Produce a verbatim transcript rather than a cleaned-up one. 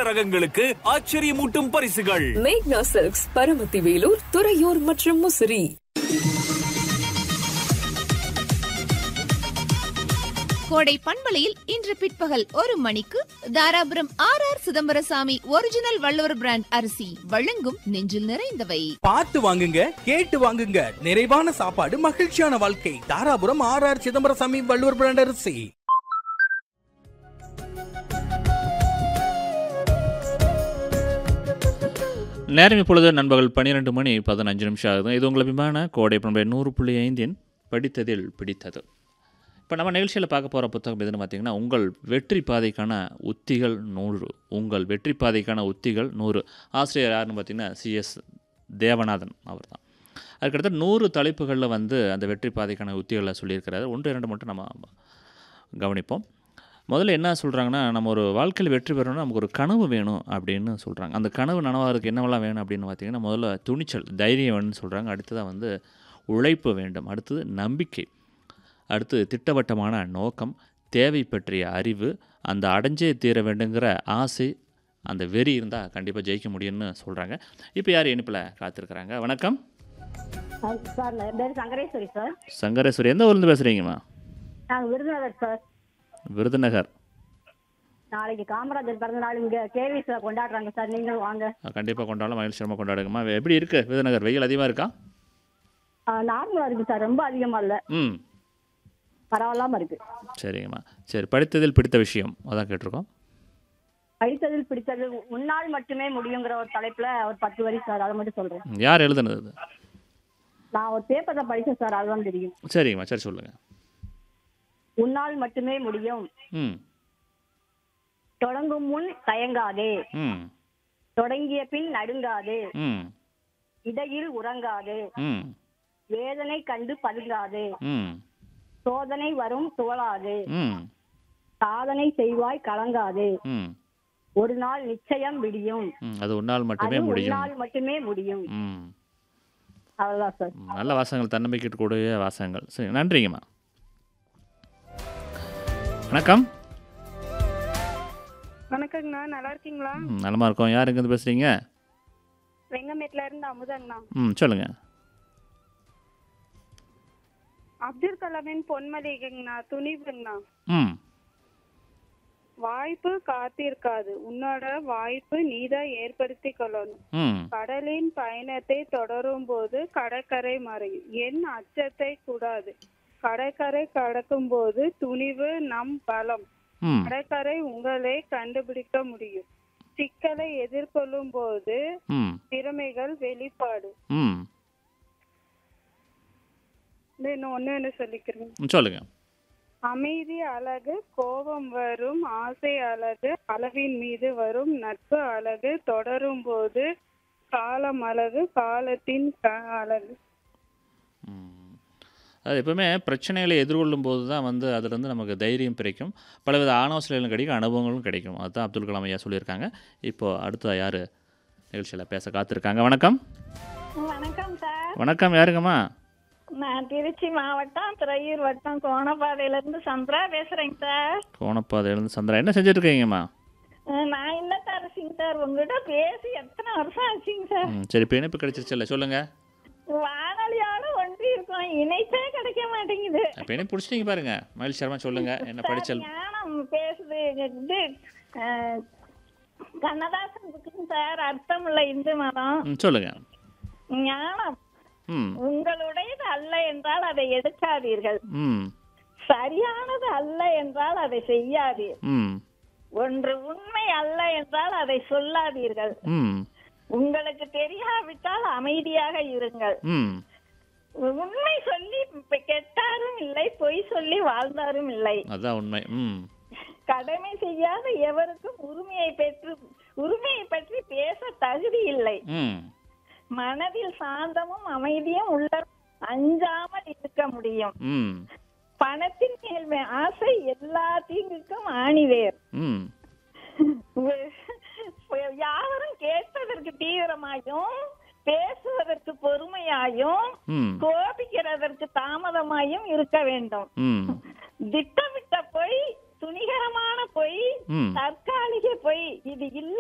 விசேஷ ரகங்களுக்கு ஆச்சரியமூட்டும் பரிசுகள். மேக்னா சில்க்ஸ், பரமத்தி வேலூர், துறையூர் மற்றும் முசிறி. கோடை பண்பலையில் இன்று பிற்பகல் ஒரு மணிக்கு Dharapuram R R Chidambarasamy original Valluvar brand அரிசி வழங்கும் நெஞ்சில் நிறைந்தவை. பார்த்து வாங்குங்க, கேட்டு வாங்குங்க. நிறைவான சாப்பாடு, மகிழ்ச்சியான வாழ்க்கை. Dharapuram R R Chidambarasamy Valluvar brand அரிசி. நேரம் இப்பொழுது நண்பகல் பன்னிரெண்டு மணி பதினஞ்சு நிமிஷம் ஆகுது. இது உங்கள் அபிமான கோடை பண்பலை நூறு புள்ளி ஐந்தின் படித்ததில் பிடித்தது. இப்போ நம்ம நிகழ்ச்சியில் பார்க்க போகிற புத்தகம் எதுன்னு பார்த்தீங்கன்னா, உங்கள் வெற்றி பாதைக்கான உத்திகள் நூறு. உங்கள் வெற்றி பாதைக்கான உத்திகள் நூறு. ஆசிரியர் யாருன்னு பார்த்தீங்கன்னா சிஎஸ் தேவநாதன் அவர் தான். அதுக்கடுத்து நூறு தலைப்புகளில் வந்து அந்த வெற்றி பாதைக்கான உத்திகளை சொல்லியிருக்கிறாரு. ஒன்று இரண்டு மட்டும் நம்ம கவனிப்போம். முதல்ல என்ன சொல்கிறாங்கன்னா, நம்ம ஒரு வாழ்க்கையில் வெற்றி பெறணும்னா நமக்கு ஒரு கனவு வேணும் அப்படின்னு சொல்கிறாங்க. அந்த கனவு நனவாகிறதுக்கு என்னவெல்லாம் வேணும் அப்படின்னு பார்த்தீங்கன்னா, முதல்ல துணிச்சல், தைரியம் வேணும்னு சொல்கிறாங்க. அடுத்ததாக வந்து உழைப்பு வேண்டும். அடுத்தது நம்பிக்கை. அடுத்து திட்டவட்டமான நோக்கம், தேவை பற்றிய அறிவு, அந்த அடைஞ்சே தீர வேண்டுங்கிற ஆசை, அந்த வெறி இருந்தால் கண்டிப்பாக ஜெயிக்க முடியும்னு சொல்கிறாங்க. இப்போ யார் இனிப்பில் காத்திருக்கிறாங்க? வணக்கம் சார், என் பேர் சங்கரேஸ்வரி சார். சங்கரேஸ்வரி, எந்த ஊர்லேருந்து பேசுகிறீங்கம்மா? நாங்கள் விருதுநகர் சார். விருதுநகர். நாளைக்கு காமராஜர் பிறந்த நாள் இங்கே கேவி சார் கொண்டாடுறாங்க சார், நீங்களும் வாங்க. கண்டிப்பாக கொண்டாடலாம், மகிழ்ச்சியமாக கொண்டாடுங்கம்மா. எப்படி இருக்குது விருதுநகர்? வெயில் அதிகமாக இருக்கா? நார்மலாக இருக்குது சார், ரொம்ப அதிகமாக இல்லை. ம், பரவாயில்லாமல் இருக்கு. சரிங்கம்மா. சரி, படித்ததில் பிடித்த விஷயம் அதான் கேட்டிருக்கோம். படித்ததில் பிடித்தது முன்னால் மட்டுமே முடியுங்கிற ஒரு தலைப்பில் ஒரு பத்து வரி சார், அதை மட்டும் சொல்கிறேன். யார் எழுதுனது? நான் ஒரு பேப்பரை படித்தேன் சார், அதுதான் தெரியும். சரிங்கம்மா, சரி சொல்லுங்கள். முன்னால் மட்டுமே முடியும். ம். தொடங்கும் முன் தயங்காதே. ம். தொடங்கிய பின் நடுங்காதே. ம். இடையில் உறங்காதே. ம். வேதனை கண்டு பதுங்காதே. ம். சோதனை வரும் துவளாதே. ம். சாதனை செய்வாய் கலங்காதே. ம். ஒரு நாள் நிச்சயம் விடியும். ம். அது ஒரு நாள் மட்டுமே அது ஒரு முடியும். நாள் மட்டுமே முடியும். ம். அவ்வளவுதான் சார். ம், நல்ல வாசகங்கள், தன்னம்பிக்கை கூடிய வாசகங்கள். சரி, நன்றிங்கம்மா. வணக்கம். வணக்கங்கண்ணா, நல்லா இருக்கீங்களா? ம், நலமா இருக்கோம். யார் எங்கேருந்து பேசுகிறீங்க? வெங்கமேட்ல இருந்து அமுதங்கண்ணா. ம், சொல்லுங்கள். அப்துல் கலாமின் பொன்மொழிகங்கண்ணா, துணிவுங்கண்ணா. ம். வாய்ப்பு காத்திருக்காது, உன்னோட வாய்ப்பு நீதான் ஏற்படுத்தி கொள்ளணும். ம். கடலின் பயணத்தை தொடரும் போது கடற்கரை மறையும், என் அச்சத்தை கூடாது. கடற்கரை கடக்கும் போது துணிவு நம் பலம். ம். கடற்கரை உங்களை கண்டுபிடிக்க முடியும். சிக்கலை எதிர்கொள்ளும் போது ம். திறமைகள் வெளிப்பாடு. ம். இன்னும் ஒண்ணு என்ன சொல்லிக்கிறேன். ம், சொல்லுங்கள். அமைதி அழகு, கோபம் வரும், ஆசை அழகு, அளவின் மீது வரும், நட்பு அழகு, தொடரும் போது காலம் அழகு, காலத்தின் அழகு. அது எப்பவுமே பிரச்சனைகளை எதிர்கொள்ளும் போது தான் வந்து அதுலேருந்து நமக்கு தைரியம் கிடைக்கும், பலவித ஆலோசனைகளும் கிடைக்கும், அனுபவங்களும் கிடைக்கும். அதுதான் அப்துல் கலாம் ஐயா சொல்லியிருக்காங்க. இப்போது அடுத்த யார் நிகழ்ச்சியில் பேச காத்திருக்காங்க? வணக்கம். வணக்கம் சார். வணக்கம், யாருங்கம்மா? நான் திருச்சி மாவட்டம் துறையூர் வட்டம் கோணப்பாதையில இருந்து சந்திரா பேசுறேங்க சார். கோணப்பாதையிலேருந்து சந்திரா, என்ன செஞ்சுட்டு இருக்கீங்கம்மா? நான் என்ன தரசிங்க சார், உங்ககிட்ட பேசி எத்தனை வருஷம் ஆச்சுங்க சார். ம், சரி, இப்போ இணைப்பு கிடைச்சிருச்சுல்ல, சொல்லுங்கள். வானொலியோட ஒன்றி இருக்கோம், இணைப்பே கிடைக்க மாட்டேங்குது. இப்போ இணைப்பு பிடிச்சிட்டீங்க பாருங்க. மகிழ் சர்மா, சொல்லுங்கள், என்ன படிச்சல்? ஞானம் பேசுது இது கண்ணதாசன் இருக்குங்க சார், அர்த்தம் உள்ள இந்து மதம். ம், சொல்லுங்கள். ஞானம் ம். உங்களுடையது அல்ல என்றால் அதை எடுக்காதீர்கள். ம். சரியானது அல்ல என்றால் அதை செய்யாதீர். ம். ஒன்று உண்மை அல்ல என்றால் அதை சொல்லாதீர்கள். ம். உங்களுக்கு தெரியாவிட்டால் அமைதியாக இருங்கள். ம். உண்மை சொல்லி கெட்டாரும் இல்லை, பொய் சொல்லி வாழ்ந்தாரும் இல்லை. அதான் உண்மை. ம். கடமை செய்யாத எவருக்கும் உரிமையை பெற்று உரிமையை பற்றி பேச தகுதி இல்லை. ம். மனதில் சாந்தமும் அமைதியும் உள்ள அஞ்சாமல் இருக்க முடியும். ம். பணத்தின் மேல் ஆசை எல்லா தீங்குக்கும் ஆணிவேர். ம். யாவரும் கேட்பதற்கு தீவிரமாயும் பேசுவதற்கு பொறுமையாயும் கோபிக்கிறதற்கு தாமதமாயும் இருக்க வேண்டும். திட்டமிட்ட பொய், துணிகரமான பொய், தற்காலிக பொய் இது இல்ல